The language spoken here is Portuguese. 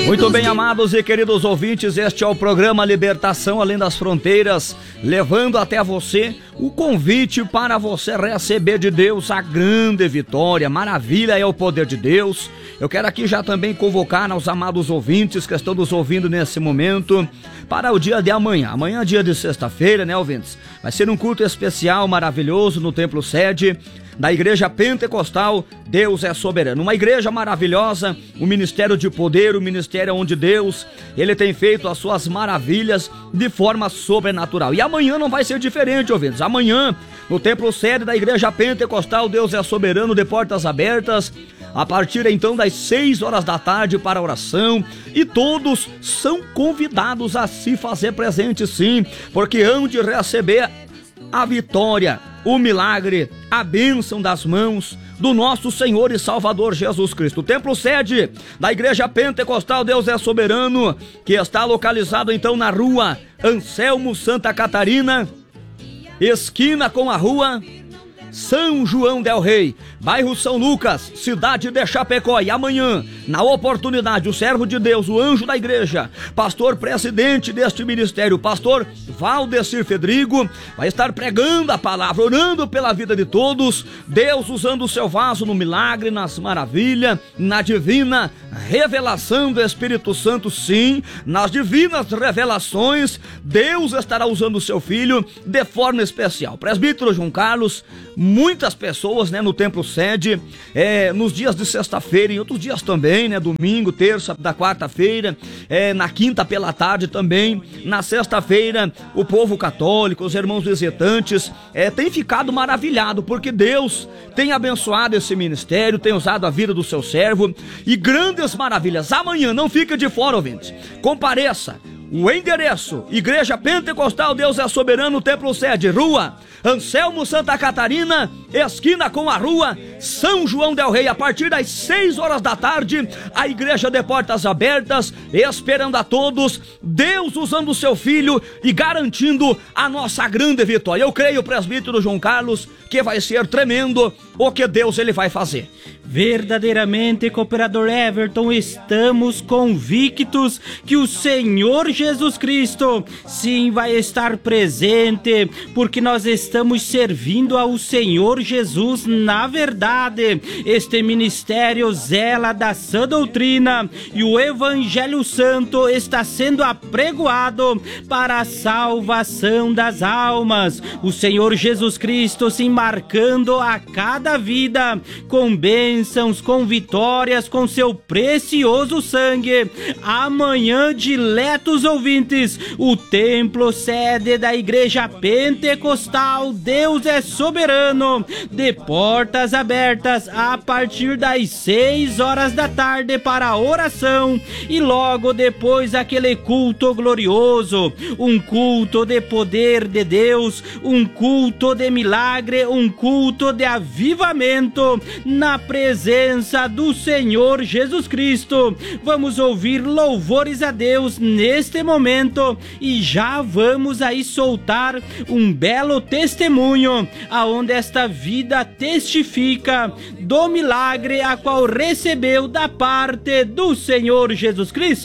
Muito bem, amados e queridos ouvintes, este é o programa Libertação Além das Fronteiras, levando até você o convite para você receber de Deus a grande vitória. Maravilha é o poder de Deus. Eu quero aqui já também convocar aos amados ouvintes que estão nos ouvindo nesse momento para o dia de amanhã. Amanhã é dia de sexta-feira, né, ouvintes? Vai ser um culto especial, maravilhoso, no Templo Sede da Igreja Pentecostal Deus é Soberano. Uma igreja maravilhosa, um ministério de poder, um ministério onde Deus, Ele tem feito as suas maravilhas de forma sobrenatural. E amanhã não vai ser diferente, ouvintes. Amanhã, no Templo Sede da Igreja Pentecostal Deus é Soberano, de portas abertas, a partir então das 6 horas da tarde para a oração, e todos são convidados a se fazer presente, sim, porque hão de receber a vitória, o milagre, a bênção das mãos do nosso Senhor e Salvador Jesus Cristo. O Templo Sede da Igreja Pentecostal Deus é Soberano, que está localizado então na rua Anselmo Santa Catarina, esquina com a rua São João del Rei, bairro São Lucas, cidade de Chapecó. E amanhã, na oportunidade, o servo de Deus, o anjo da igreja, pastor presidente deste ministério, pastor Valdecir Fedrigo, vai estar pregando a palavra, orando pela vida de todos, Deus usando o seu vaso no milagre, nas maravilhas, na divina revelação do Espírito Santo, sim, nas divinas revelações, Deus estará usando o seu filho de forma especial. Presbítero João Carlos, muitas pessoas, né, no Templo Sede, nos dias de sexta-feira e outros dias também, né, domingo, terça, da quarta-feira, na quinta pela tarde também, na sexta-feira, o povo católico, os irmãos visitantes, tem ficado maravilhado, porque Deus tem abençoado esse ministério, tem usado a vida do seu servo, e grandes maravilhas. Amanhã, não fica de fora, ouvintes, compareça. O endereço: Igreja Pentecostal Deus é Soberano, Templo Sede, rua Anselmo Santa Catarina, esquina com a rua São João del Rei. A partir das 6 horas da tarde, a igreja de portas abertas, esperando a todos, Deus usando o seu filho e garantindo a nossa grande vitória. Eu creio, presbítero João Carlos, que vai ser tremendo o que Deus ele vai fazer. Verdadeiramente, cooperador Everton, estamos convictos que o Senhor Jesus Cristo sim vai estar presente, porque nós estamos servindo ao Senhor Jesus na verdade. Este ministério zela da sã doutrina e o Evangelho Santo está sendo apregoado para a salvação das almas. O Senhor Jesus Cristo se marcando a cada vida com bênçãos, com vitórias, com seu precioso sangue. Amanhã, diletos ouvintes, o Templo Sede da Igreja Pentecostal Deus é Soberano, de portas abertas a partir das 6 horas da tarde para a oração, e logo depois aquele culto glorioso, um culto de poder de Deus, um culto de milagre, um culto de avivamento na presença do Senhor Jesus Cristo. Vamos ouvir louvores a Deus neste momento e já vamos aí soltar um belo testemunho aonde esta vida testifica do milagre a qual recebeu da parte do Senhor Jesus Cristo.